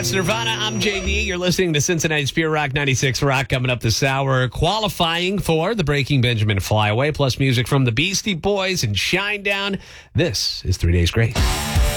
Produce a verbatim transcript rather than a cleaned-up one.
That's Nirvana. I'm J D. You're listening to Cincinnati's Pure Rock ninety-six Rock coming up this hour, qualifying for the Breaking Benjamin Flyaway, plus music from the Beastie Boys and Shinedown. This is Three Days Grace.